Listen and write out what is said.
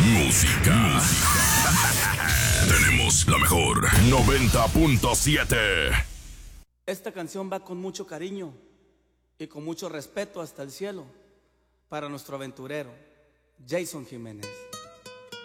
Música. Tenemos la mejor 90.7. Esta canción va con mucho cariño y con mucho respeto hasta el cielo para nuestro aventurero, Jason Jiménez.